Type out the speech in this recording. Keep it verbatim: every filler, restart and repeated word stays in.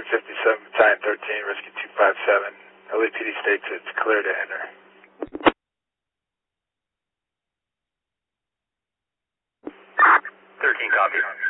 fifty-seven, Battalion thirteen, Rescue two five seven. L A P D states it's clear to enter. thirteen, copy.